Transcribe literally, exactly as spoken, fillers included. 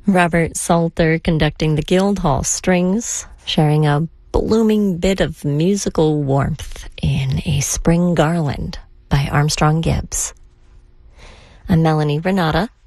Robert Salter conducting the Guildhall Strings, sharing a blooming bit of musical warmth in A Spring Garland by Armstrong Gibbs. I'm Melanie Renata.